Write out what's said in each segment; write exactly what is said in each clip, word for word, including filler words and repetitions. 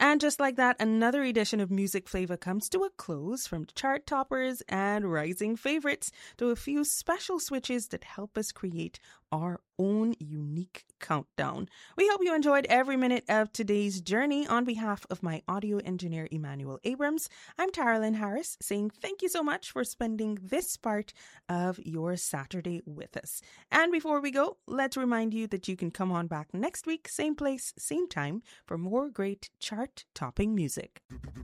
And just like that, another edition of Music Flavor comes to a close, from chart toppers and rising favorites to a few special switches that help us create our own unique countdown. We hope you enjoyed every minute of today's journey. On behalf of my audio engineer, Emmanuel Abrams, I'm Taralyn Harris, saying thank you so much for spending this part of your Saturday with us. And before we go, let's remind you that you can come on back next week, same place, same time, for more great chart-topping music.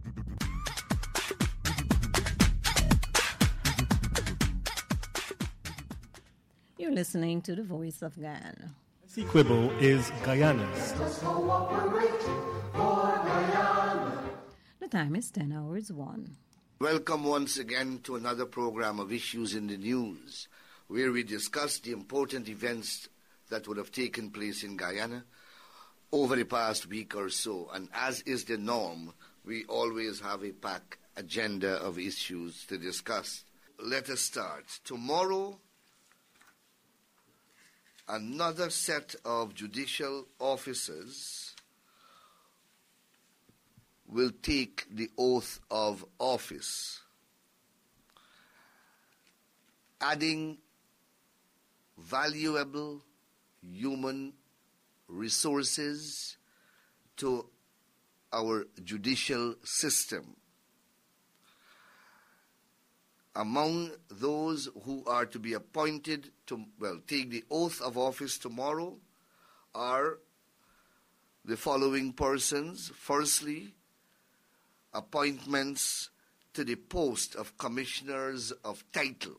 You're listening to the Voice of Guyana. Essequibo is Guyana's. The time is ten hours one. Welcome once again to another program of Issues in the News, where we discuss the important events that would have taken place in Guyana over the past week or so. And as is the norm, we always have a packed agenda of issues to discuss. Let us start. Tomorrow, another set of judicial officers will take the oath of office, adding valuable human resources to our judicial system. Among those who are to be appointed to, well, take the oath of office tomorrow are the following persons. Firstly, appointments to the post of commissioners of title.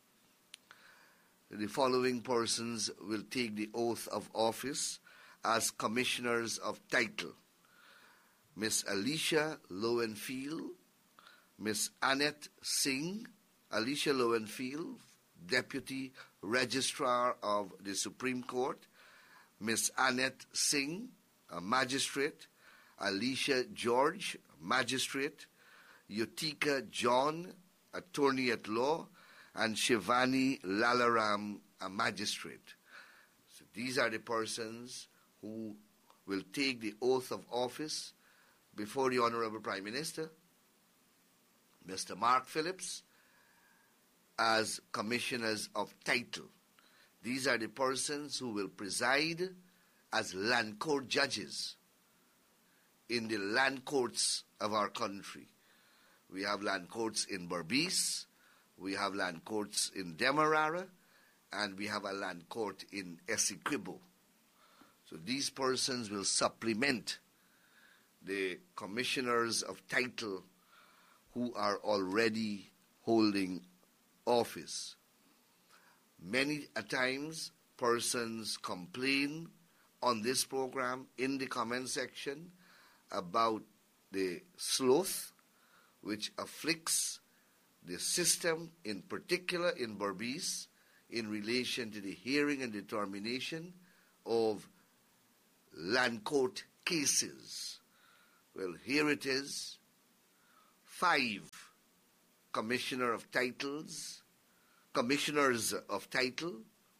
The following persons will take the oath of office as commissioners of title: Miss Alicia Lowenfield, Miss Annette Singh. Alicia Lowenfield, Deputy Registrar of the Supreme Court; Miss Annette Singh, a magistrate; Alicia George, magistrate; Yutika John, attorney at law; and Shivani Lalaram, a magistrate. So these are the persons who will take the oath of office before the Honorable Prime Minister, Mister Mark Phillips, as commissioners of title. These are the persons who will preside as land court judges in the land courts of our country. We have land courts in Berbice, we have land courts in Demerara, and we have a land court in Essequibo. So these persons will supplement the commissioners of title who are already holding office. Many a times persons complain on this program in the comment section about the sloth which afflicts the system, in particular in Berbice, in relation to the hearing and determination of land court cases. Well, here it is. Five commissioner of titles, commissioners of title,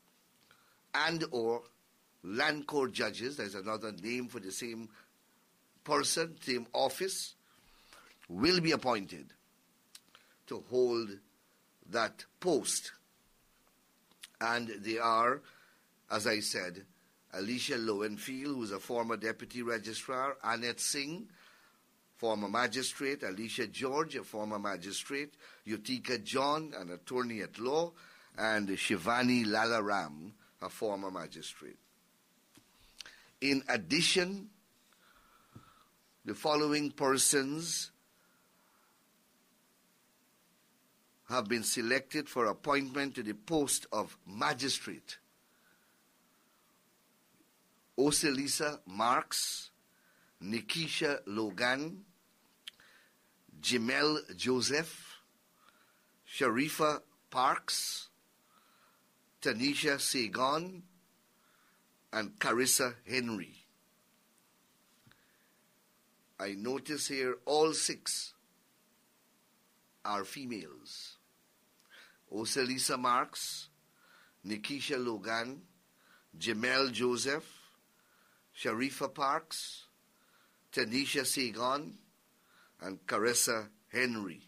and or land court judges, there's another name for the same person, same office, will be appointed to hold that post. And they are, as I said, Alicia Lowenfield, who is a former deputy registrar; Annette Singh, former magistrate; Alicia George, a former magistrate; Yutika John, an attorney at law; and Shivani Lalaram, a former magistrate. In addition, the following persons have been selected for appointment to the post of magistrate: Oselisa Marks, Nikisha Logan, Jimel Joseph, Sharifa Parks, Tanisha Sagon, and Carissa Henry. I notice here all six are females. Oselisa Marks, Nikisha Logan, Jimel Joseph, Sharifa Parks, Tanisha Segon, and Carissa Henry.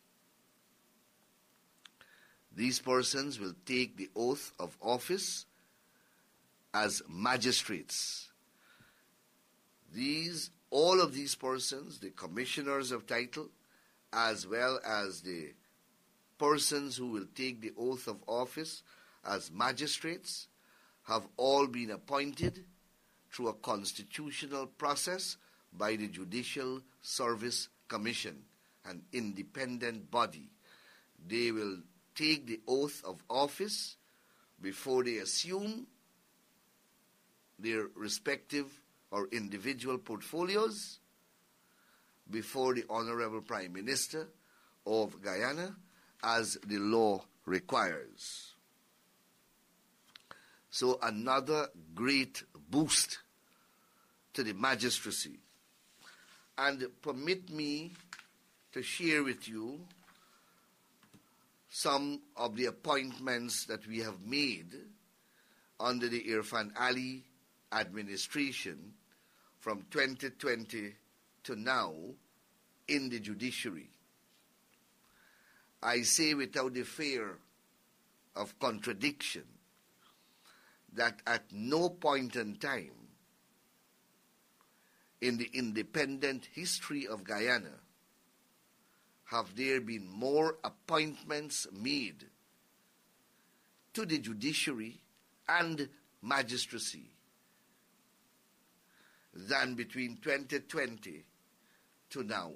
These persons will take the oath of office as magistrates. These, all of these persons, the commissioners of title, as well as the persons who will take the oath of office as magistrates, have all been appointed through a constitutional process by the Judicial Service Commission, an independent body. They will take the oath of office before they assume their respective or individual portfolios before the Honorable Prime Minister of Guyana, as the law requires. So another great boost to the magistracy. And permit me to share with you some of the appointments that we have made under the Irfan Ali administration from twenty twenty to now in the judiciary. I say without the fear of contradiction that at no point in time in the independent history of Guyana have there been more appointments made to the judiciary and magistracy than between twenty twenty to now.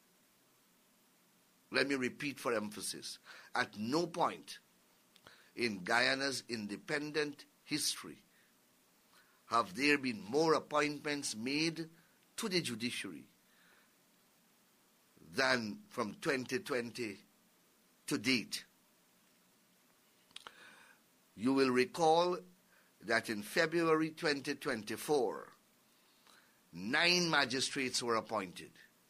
Let me repeat for emphasis. At no point in Guyana's independent history have there been more appointments made to the judiciary than from twenty twenty to date. You will recall that in February twenty twenty-four, nine magistrates were appointed.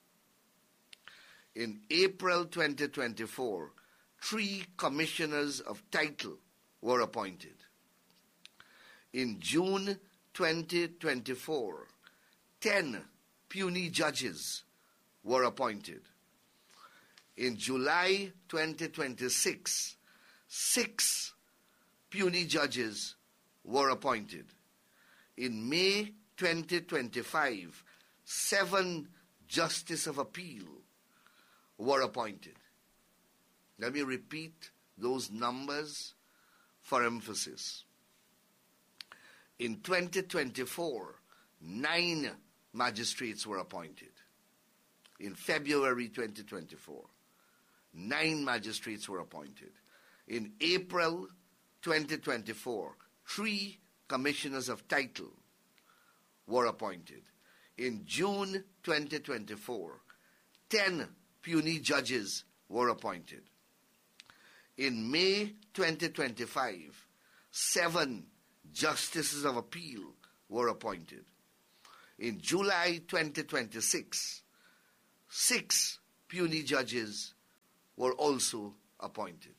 In April twenty twenty-four, three commissioners of title were appointed. In June twenty twenty-four, ten puisne judges were appointed. In July twenty twenty-six, six puisne judges were appointed. In May twenty twenty-five, seven justices of appeal were appointed. Let me repeat those numbers for emphasis. In twenty twenty-four, nine magistrates were appointed. In February twenty twenty-four, nine magistrates were appointed. In April twenty twenty-four, three commissioners of title were appointed. In June twenty twenty-four, ten puisne judges were appointed. In May twenty twenty-five, seven justices of appeal were appointed. In July twenty twenty-six, six puisne judges were also appointed.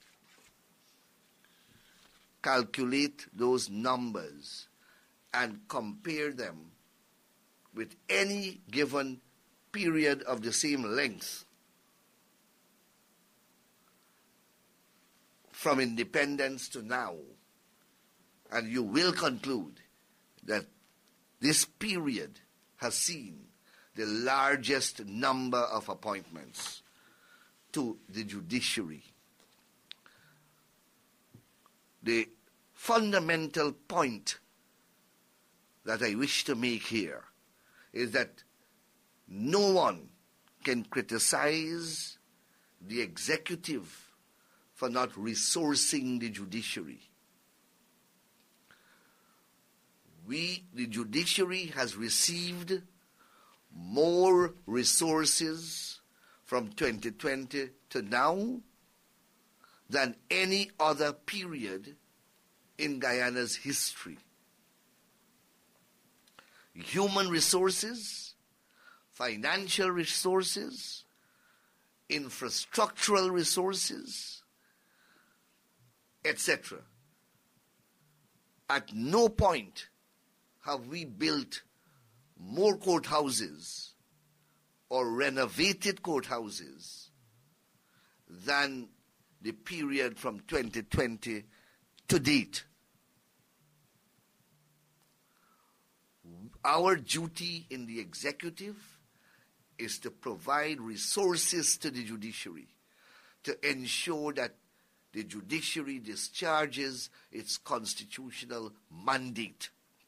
Calculate those numbers and compare them with any given period of the same length from independence to now, and you will conclude that this period has seen the largest number of appointments to the judiciary. The fundamental point that I wish to make here is that no one can criticize the executive for not resourcing the judiciary. We, the judiciary, has received more resources from twenty twenty to now than any other period in Guyana's history. Human resources, financial resources, infrastructural resources, et cetera. At no point have we built more courthouses or renovated courthouses than the period from twenty twenty to date. Our duty in the executive is to provide resources to the judiciary to ensure that the judiciary discharges its constitutional mandate.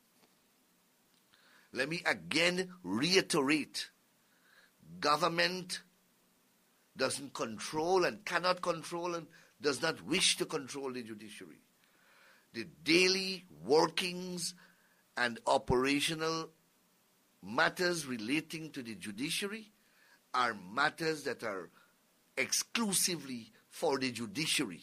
Let me again reiterate, government doesn't control and cannot control and does not wish to control the judiciary. The daily workings and operational matters relating to the judiciary are matters that are exclusively for the judiciary.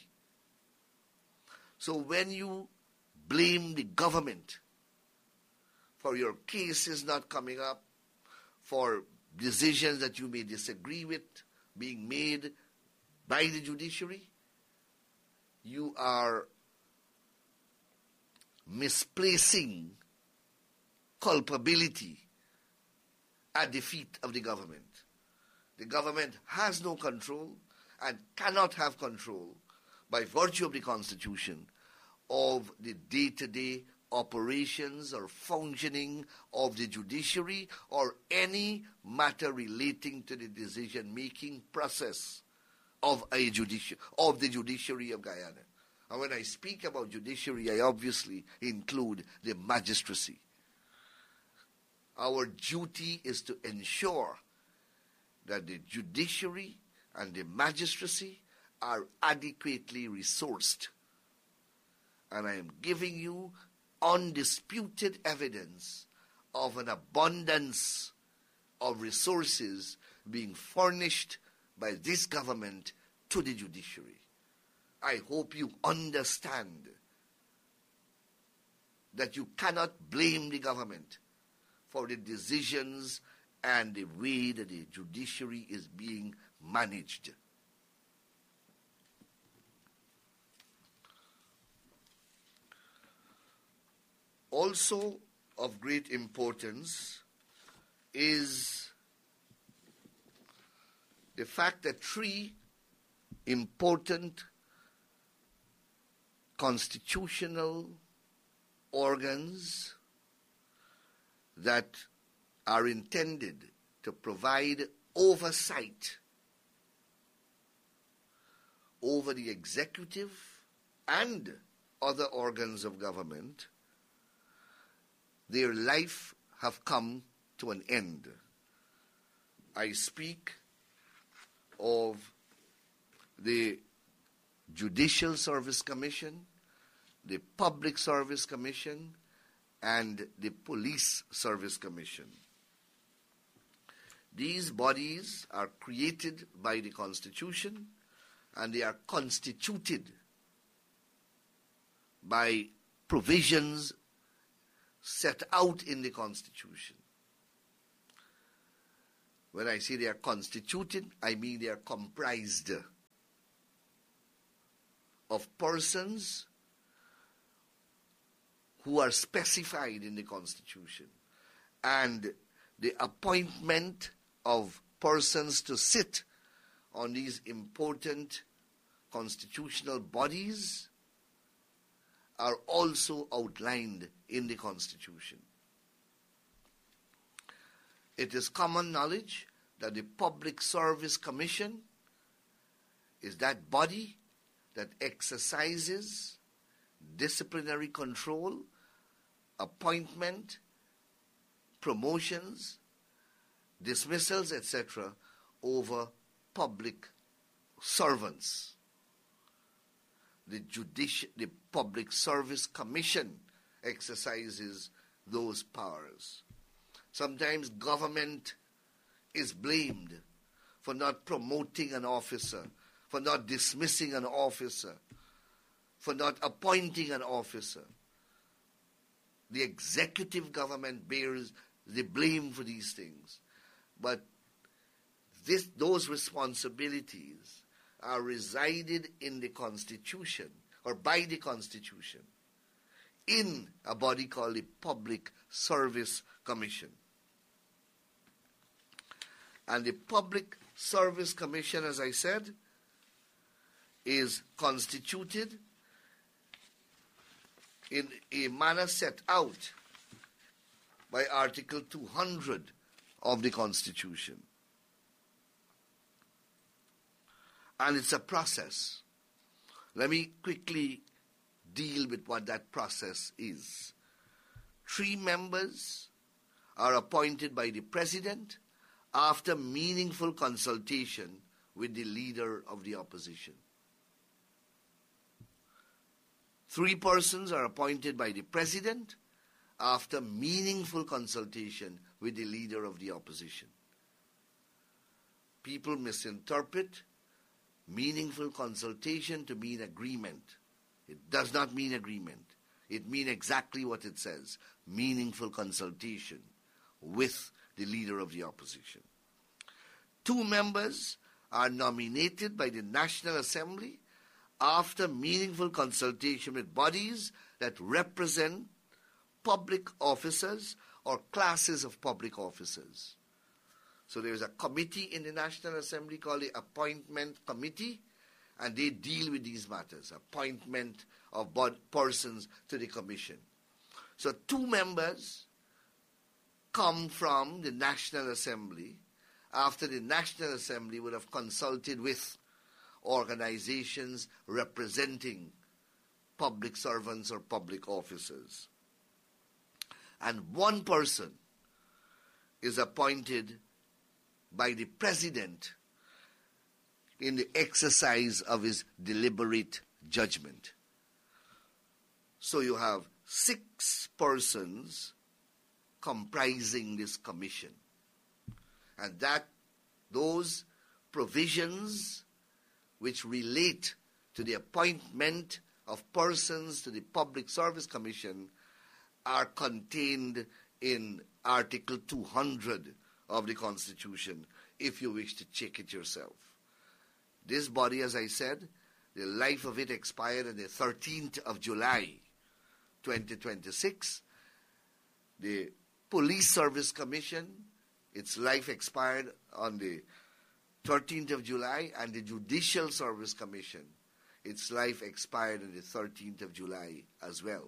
So when you blame the government for your cases not coming up, for decisions that you may disagree with being made by the judiciary, you are misplacing culpability at the feet of the government. The government has no control and cannot have control by virtue of the Constitution of the day-to-day operations or functioning of the judiciary or any matter relating to the decision-making process of a judici- of the judiciary of Guyana. And when I speak about judiciary, I obviously include the magistracy. Our duty is to ensure that the judiciary and the magistracy are adequately resourced. And I am giving you undisputed evidence of an abundance of resources being furnished by this government to the judiciary. I hope you understand that you cannot blame the government for the decisions and the way that the judiciary is being managed. Also of great importance is the fact that three important constitutional organs that are intended to provide oversight over the executive and other organs of government, their life have come to an end. I speak of the Judicial Service Commission, the Public Service Commission, and the Police Service Commission. These bodies are created by the Constitution and they are constituted by provisions set out in the Constitution. When I say they are constituted, I mean they are comprised of persons who are specified in the Constitution, and the appointment of persons to sit on these important constitutional bodies are also outlined in the Constitution. It is common knowledge that the Public Service Commission is that body that exercises disciplinary control, appointment, promotions, dismissals, et cetera, over public servants. The judici- the Public Service Commission exercises those powers. Sometimes government is blamed for not promoting an officer, for not dismissing an officer, for not appointing an officer. The executive government bears the blame for these things. But this, those responsibilities are resided in the Constitution, or by the Constitution, in a body called the Public Service Commission. And the Public Service Commission, as I said, is constituted in a manner set out by Article two hundred of the Constitution. And it's a process. Let me quickly deal with what that process is. Three members are appointed by the President after meaningful consultation with the Leader of the Opposition. Three persons are appointed by the President after meaningful consultation with the Leader of the Opposition. People misinterpret meaningful consultation to mean agreement. It does not mean agreement. It means exactly what it says, meaningful consultation with the Leader of the Opposition. Two members are nominated by the National Assembly after meaningful consultation with bodies that represent public officers or classes of public officers. So there is a committee in the National Assembly called the Appointment Committee, and they deal with these matters, appointment of bod- persons to the commission. So two members come from the National Assembly after the National Assembly would have consulted with organizations representing public servants or public officers. And one person is appointed by the President in the exercise of his deliberate judgment. So you have six persons comprising this commission. And that those provisions which relate to the appointment of persons to the Public Service Commission are contained in Article two hundred of the Constitution, if you wish to check it yourself. This body, as I said, the life of it expired on the thirteenth of July, twenty twenty-six. The Police Service Commission, its life expired on the thirteenth of July, and the Judicial Service Commission, its life expired on the thirteenth of July as well.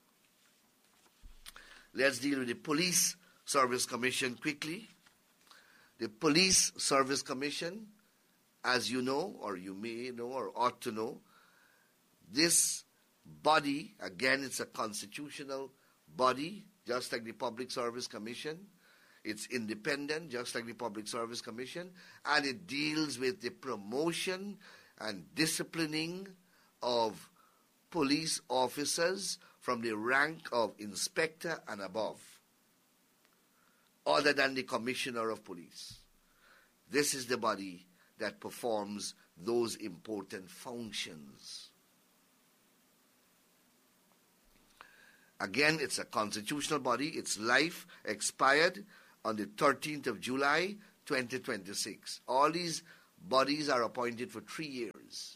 Let's deal with the Police Service Commission quickly. The Police Service Commission, as you know, or you may know, or ought to know, this body, again, it's a constitutional body, just like the Public Service Commission. It's independent, just like the Public Service Commission, and it deals with the promotion and disciplining of police officers from the rank of inspector and above, other than the Commissioner of Police. This is the body that performs those important functions. Again, it's a constitutional body. Its life expired on the thirteenth of July, twenty twenty-six. All these bodies are appointed for three years.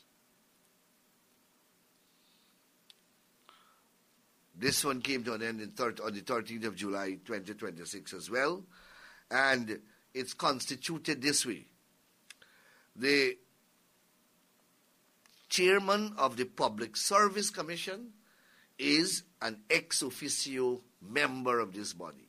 This one came to an end in thir- on the thirteenth of July, twenty twenty-six as well. And it's constituted this way. The chairman of the Public Service Commission is an ex officio member of this body.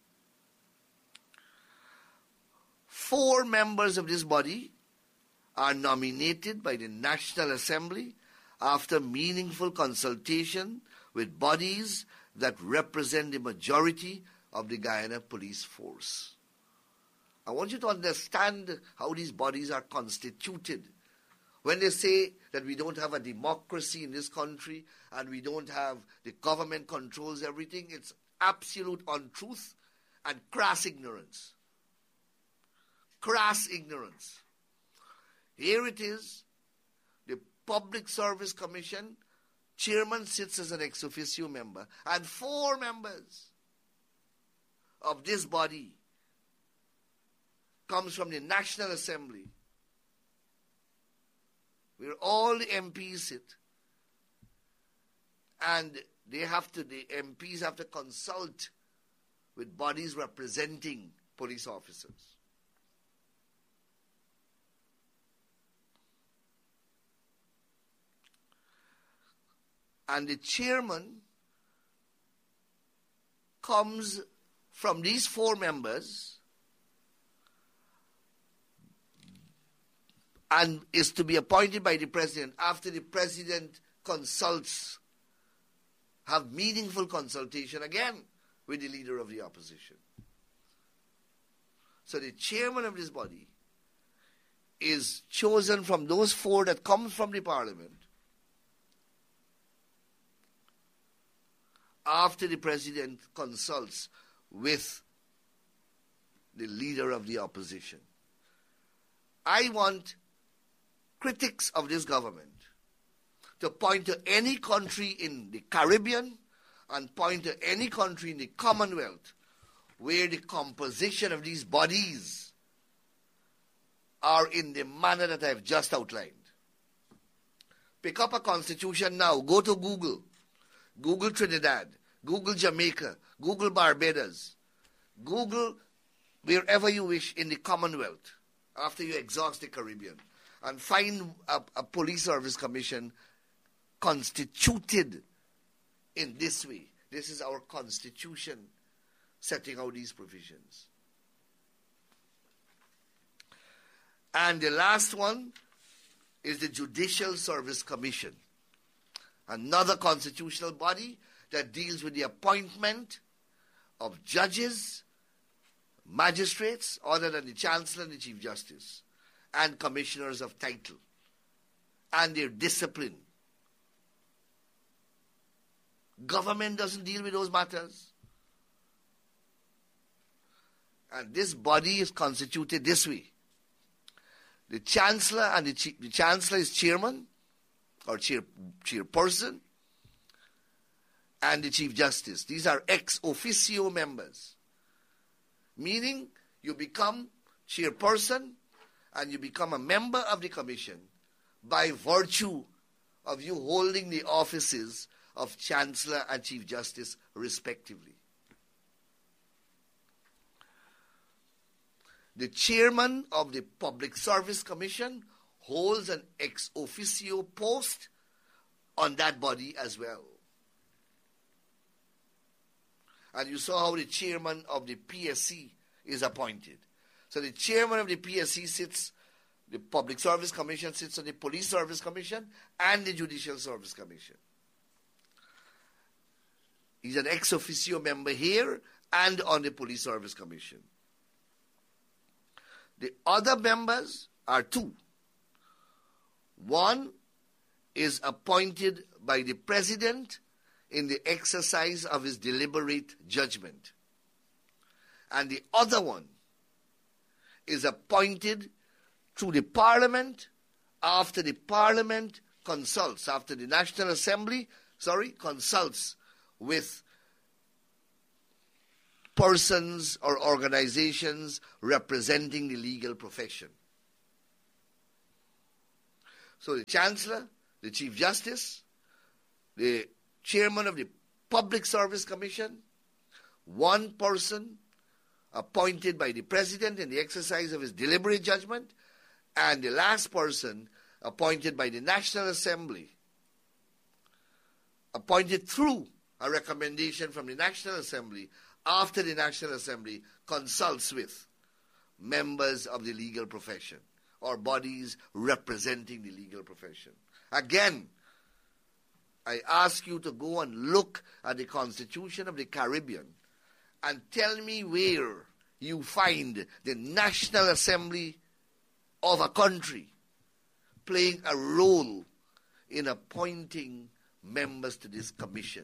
Four members of this body are nominated by the National Assembly after meaningful consultation with bodies that represent the majority of the Guyana Police Force. I want you to understand how these bodies are constituted. When they say that we don't have a democracy in this country and we don't have, the government controls everything, it's absolute untruth and crass ignorance. Crass ignorance. Here it is, the Public Service Commission, chairman sits as an ex officio member, and four members of this body comes from the National Assembly, where all the M Ps sit, and they have to, the M Ps have to consult with bodies representing police officers. And the chairman comes from these four members and is to be appointed by the president after the president consults, have meaningful consultation again with the leader of the opposition. So the chairman of this body is chosen from those four that come from the parliament after the president consults with the leader of the opposition. I want critics of this government to point to any country in the Caribbean and point to any country in the Commonwealth where the composition of these bodies are in the manner that I've just outlined. Pick up a constitution now. Go to Google. Google Trinidad. Google Jamaica. Google Barbados. Google wherever you wish in the Commonwealth after you exhaust the Caribbean. And find a, a police service commission constituted in this way. This is our constitution setting out these provisions. And the last one is the Judicial Service Commission, another constitutional body that deals with the appointment of judges, magistrates, other than the Chancellor and the Chief Justice, and commissioners of title, and their discipline. Government doesn't deal with those matters. And this body is constituted this way. The Chancellor and the, Chief, the Chancellor is chairman or chair, chairperson, and the Chief Justice. These are ex officio members, meaning you become chairperson and you become a member of the commission by virtue of you holding the offices of Chancellor and Chief Justice respectively. The chairman of the Public Service Commission holds an ex officio post on that body as well. And you saw how the chairman of the P S C is appointed. So the chairman of the P S C sits, the Public Service Commission sits on the Police Service Commission and the Judicial Service Commission. He's an ex officio member here and on the Police Service Commission. The other members are two. One is appointed by the President in the exercise of his deliberate judgment. And the other one is appointed through the Parliament after the Parliament consults, after the National Assembly, sorry, consults with persons or organizations representing the legal profession. So the Chancellor, the Chief Justice, the Chairman of the Public Service Commission, one person appointed by the President in the exercise of his deliberate judgment, and the last person appointed by the National Assembly, appointed through a recommendation from the National Assembly after the National Assembly consults with members of the legal profession or bodies representing the legal profession. Again, I ask you to go and look at the Constitution of the Caribbean and tell me where you find the National Assembly of a country playing a role in appointing members to this commission.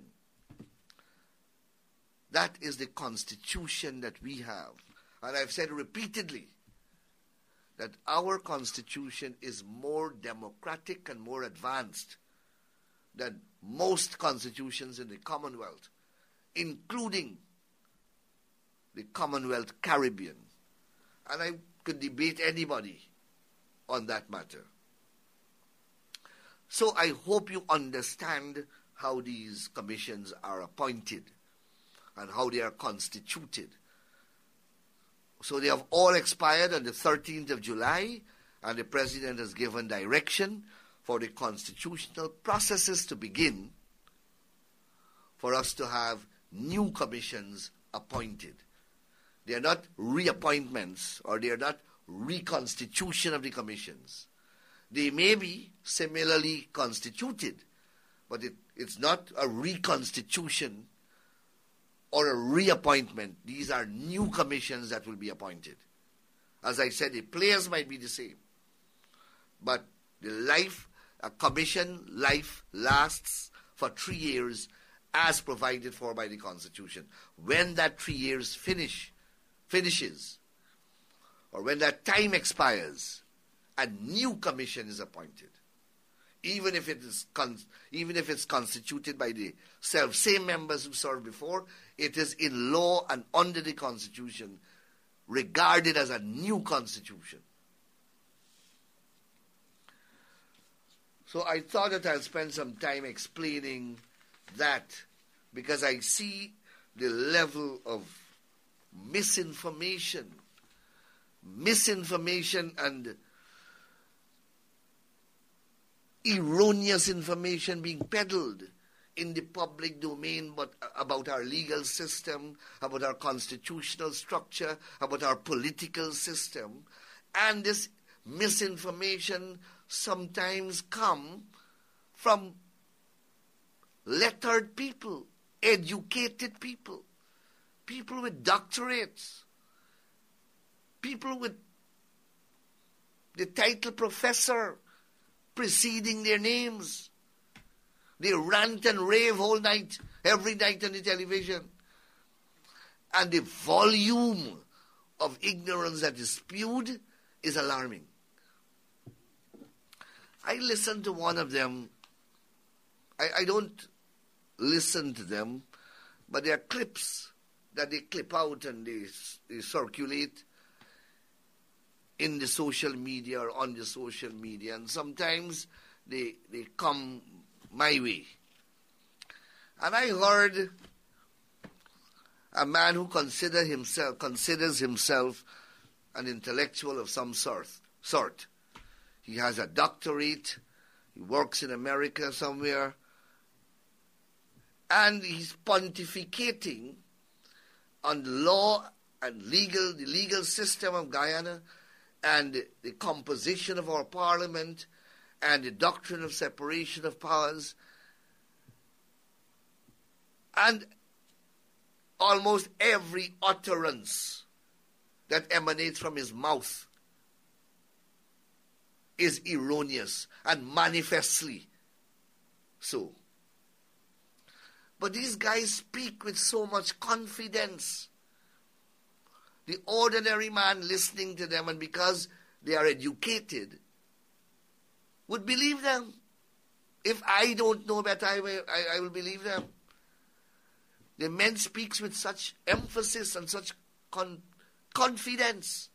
That is the Constitution that we have. And I've said repeatedly that our Constitution is more democratic and more advanced than most constitutions in the Commonwealth, including the Commonwealth Caribbean. And I could debate anybody on that matter. So I hope you understand how these commissions are appointed and how they are constituted. So they have all expired on the thirteenth of July, and the President has given direction for the constitutional processes to begin for us to have new commissions appointed. They are not reappointments, or they are not reconstitution of the commissions. They may be similarly constituted, but it, it's not a reconstitution or a reappointment. These are new commissions that will be appointed. As I said, the players might be the same, but the life, a commission life lasts for three years as provided for by the Constitution. When that three years finish, finishes, or when that time expires, a new commission is appointed. Even if it is con- even if it's constituted by the self same members who served before, it is in law and under the Constitution regarded as a new constitution. So I thought that I'll spend some time explaining that, because I see the level of misinformation, misinformation and erroneous information being peddled in the public domain, but about our legal system, about our constitutional structure, about our political system. And this misinformation sometimes come from lettered people, educated people, people with doctorates, people with the title professor preceding their names. They rant and rave all night, every night on the television. And the volume of ignorance that is spewed is alarming. I listened to one of them. I, I don't listen to them, but there are clips that they clip out and they, they circulate in the social media or on the social media, and sometimes they they come my way. And I heard a man who consider himself considers himself an intellectual of some sort. Sort. He has a doctorate. He works in America somewhere, and he's pontificating on the law and legal the legal system of Guyana, and the composition of our parliament, and the doctrine of separation of powers. And almost every utterance that emanates from his mouth is erroneous and manifestly so. But these guys speak with so much confidence. The ordinary man listening to them, and because they are educated, would believe them. If I don't know better, I will, I, I will believe them. The man speaks with such emphasis and such con- confidence.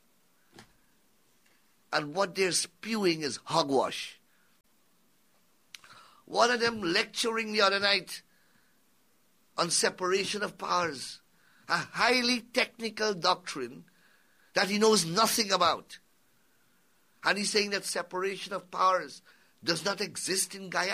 And what they're spewing is hogwash. One of them lecturing the other night on separation of powers, a highly technical doctrine that he knows nothing about. And he's saying that separation of powers does not exist in Guyana.